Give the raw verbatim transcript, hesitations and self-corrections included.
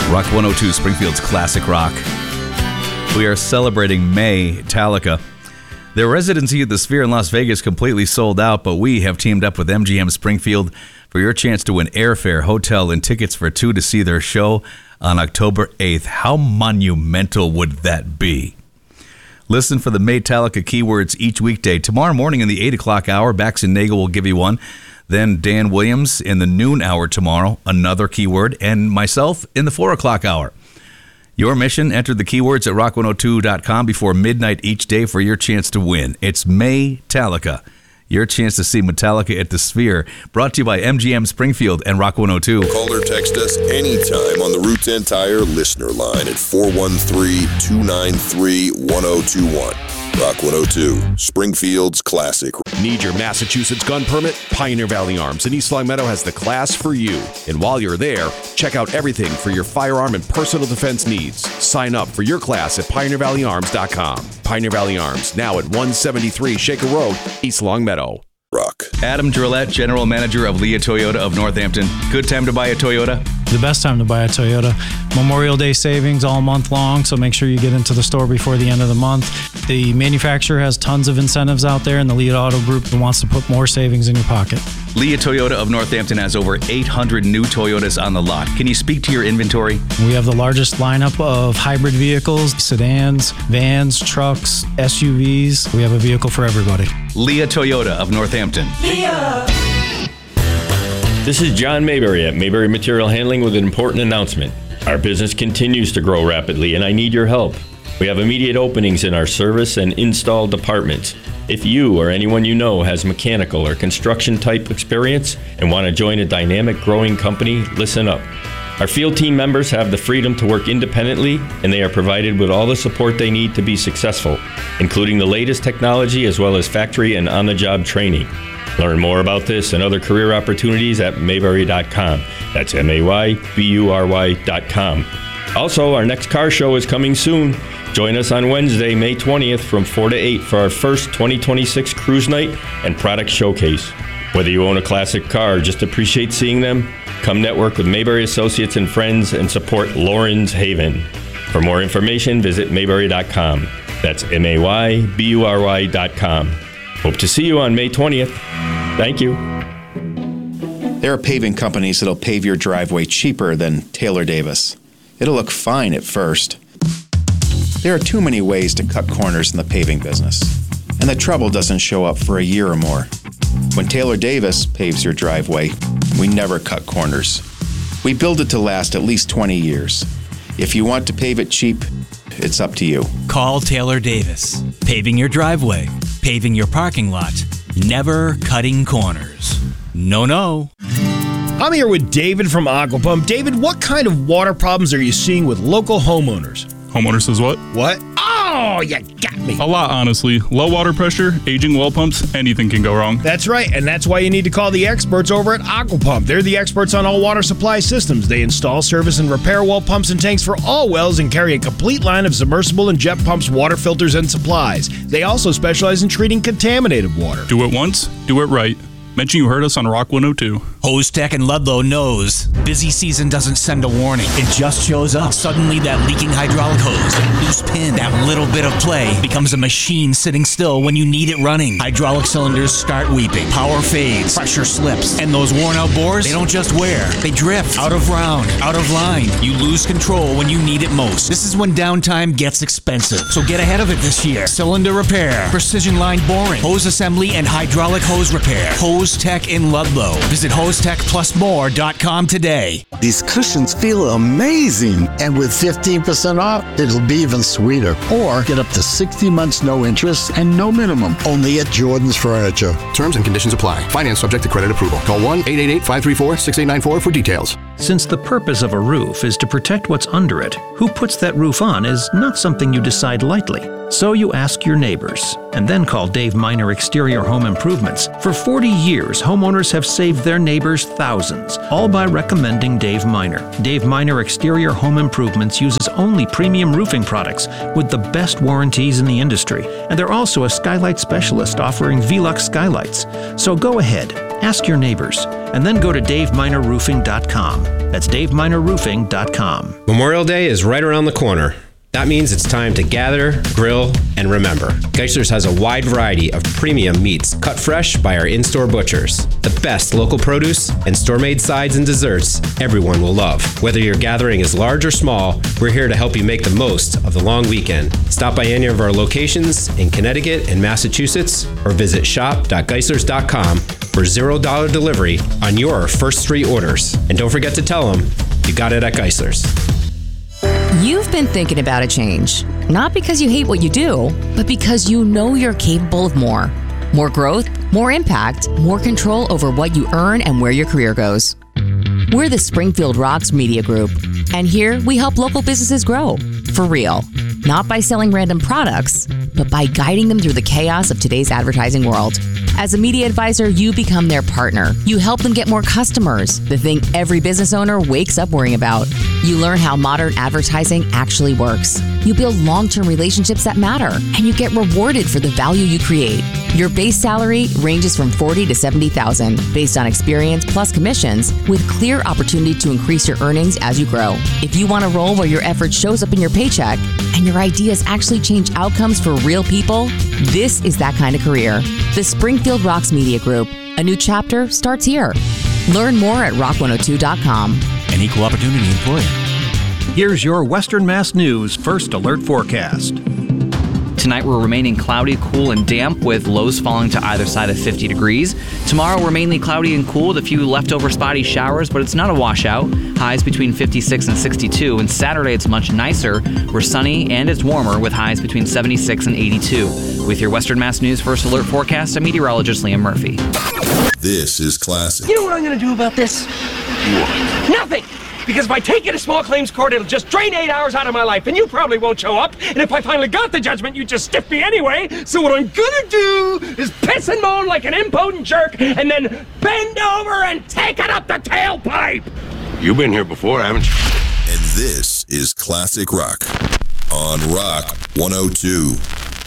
Rock one oh two, Springfield's classic rock. We are celebrating May-talika. Their residency at the Sphere in Las Vegas completely sold out, but we have teamed up with M G M Springfield for your chance to win airfare, hotel, and tickets for two to see their show on October eighth. How monumental would that be? Listen for the May-talika keywords each weekday. Tomorrow morning in the eight o'clock hour, Bax and Nagel will give you one. Then Dan Williams in the noon hour tomorrow, another keyword, and myself in the four o'clock hour. Your mission, enter the keywords at rock one oh two dot com before midnight each day for your chance to win. It's May-talika, your chance to see Metallica at the Sphere. Brought to you by M G M Springfield and Rock one oh two. Call or text us anytime on the Route ten Tire listener line at four one three, two nine three, one oh two one. Rock one oh two, Springfield's classic. Need your Massachusetts gun permit? Pioneer Valley Arms in East Long Meadow has the class for you. And while you're there, check out everything for your firearm and personal defense needs. Sign up for your class at pioneer valley arms dot com. Pioneer Valley Arms, now at one seventy-three Shaker Road, East Long Meadow. Rock. Adam Drillette, General Manager of Leah Toyota of Northampton. Good time to buy a Toyota? The best time to buy a Toyota. Memorial Day savings all month long, so make sure you get into the store before the end of the month. The manufacturer has tons of incentives out there, and the Leah Auto Group wants to put more savings in your pocket. Leah Toyota of Northampton has over eight hundred new Toyotas on the lot. Can you speak to your inventory? We have the largest lineup of hybrid vehicles, sedans, vans, trucks, S U Vs. We have a vehicle for everybody. Leah Toyota of Northampton. Leah! This is John Mayberry at Mayberry Material Handling with an important announcement. Our business continues to grow rapidly, and I need your help. We have immediate openings in our service and install departments. If you or anyone you know has mechanical or construction type experience and want to join a dynamic growing company, listen up. Our field team members have the freedom to work independently, and they are provided with all the support they need to be successful, including the latest technology as well as factory and on-the-job training. Learn more about this and other career opportunities at mayberry dot com. That's M A Y B U R Y dot com. Also, our next car show is coming soon. Join us on Wednesday, May twentieth from four to eight for our first twenty twenty-six Cruise Night and Product Showcase. Whether you own a classic car or just appreciate seeing them, come network with Mayberry Associates and Friends and support Lawrence Haven. For more information, visit mayberry dot com. That's M A Y B U R Y dot com. Hope to see you on May twentieth. Thank you. There are paving companies that'll pave your driveway cheaper than Taylor Davis. It'll look fine at first. There are too many ways to cut corners in the paving business, and the trouble doesn't show up for a year or more. When Taylor Davis paves your driveway, we never cut corners. We build it to last at least twenty years. If you want to pave it cheap, it's up to you. Call Taylor Davis. Paving your driveway, paving your parking lot, never cutting corners. No, no. I'm here with David from Aquapump. David, what kind of water problems are you seeing with local homeowners? Homeowner says what? What? Oh, you got me. A lot, honestly. Low water pressure, aging well pumps, anything can go wrong. That's right, and that's why you need to call the experts over at Aquapump. They're the experts on all water supply systems. They install, service, and repair well pumps and tanks for all wells and carry a complete line of submersible and jet pumps, water filters, and supplies. They also specialize in treating contaminated water. Do it once, do it right. Mention you heard us on Rock one oh two. Hose Tech in Ludlow knows. Busy season doesn't send a warning. It just shows up. Suddenly that leaking hydraulic hose, that loose pin, that little bit of play becomes a machine sitting still when you need it running. Hydraulic cylinders start weeping. Power fades. Pressure slips. And those worn out bores, they don't just wear. They drift. Out of round. Out of line. You lose control when you need it most. This is when downtime gets expensive. So get ahead of it this year. Cylinder repair. Precision line boring. Hose assembly and hydraulic hose repair. Hose Tech in Ludlow. Visit hose tech plus more dot com today. These cushions feel amazing. And with fifteen percent off, it'll be even sweeter. Or get up to sixty months no interest and no minimum. Only at Jordan's Furniture. Terms and conditions apply. Finance subject to credit approval. Call one eight eight eight, five three four, six eight nine four for details. Since the purpose of a roof is to protect what's under it, who puts that roof on is not something you decide lightly. So you ask your neighbors, and then call Dave Miner Exterior Home Improvements. For forty years, homeowners have saved their neighbors thousands, all by recommending Dave Miner. Dave Miner Exterior Home Improvements uses only premium roofing products with the best warranties in the industry, and they're also a skylight specialist offering Velux skylights. So go ahead, Ask your neighbors, and then go to dave miner roofing dot com. That's dave miner roofing dot com. Memorial Day is right around the corner. That means it's time to gather, grill, and remember. Geisler's has a wide variety of premium meats cut fresh by our in-store butchers. The best local produce and store-made sides and desserts everyone will love. Whether your gathering is large or small, we're here to help you make the most of the long weekend. Stop by any of our locations in Connecticut and Massachusetts or visit shop dot geislers dot com for zero dollar delivery on your first three orders. And don't forget to tell them you got it at Geisler's. You've been thinking about a change, not because you hate what you do, but because you know you're capable of more. More growth, more impact, more control over what you earn and where your career goes. We're the Springfield Rocks Media Group, and here we help local businesses grow, for real. Not by selling random products, but by guiding them through the chaos of today's advertising world. As a media advisor, you become their partner. You help them get more customers, the thing every business owner wakes up worrying about. You learn how modern advertising actually works. You build long-term relationships that matter, and you get rewarded for the value you create. Your base salary ranges from forty thousand to seventy thousand dollars based on experience plus commissions, with clear opportunity to increase your earnings as you grow. If you want a role where your effort shows up in your paycheck and your ideas actually change outcomes for real people, this is that kind of career. The Springfield Rocks Media Group. A new chapter starts here. Learn more at rock one oh two dot com. An equal opportunity employer. Here's your Western Mass News First Alert Forecast. Tonight we're remaining cloudy, cool, and damp with lows falling to either side of fifty degrees. Tomorrow we're mainly cloudy and cool with a few leftover spotty showers, but it's not a washout. Highs between fifty-six and sixty-two. And Saturday it's much nicer. We're sunny and it's warmer with highs between seventy-six and eighty-two. With your Western Mass News First Alert Forecast, I'm meteorologist Liam Murphy. This is classic. You know what I'm going to do about this? What? Nothing! Because if I take it to small claims court, it'll just drain eight hours out of my life, and you probably won't show up. And if I finally got the judgment, you'd just stiff me anyway. So what I'm gonna do is piss and moan like an impotent jerk, and then bend over and take it up the tailpipe. You've been here before, haven't you? And this is Classic Rock on Rock one oh two.